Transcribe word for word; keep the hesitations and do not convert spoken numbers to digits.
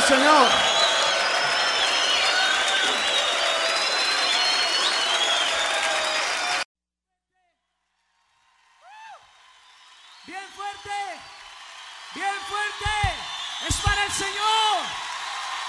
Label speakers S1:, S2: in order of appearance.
S1: al Señor.
S2: Bien fuerte, bien fuerte, es para el Señor.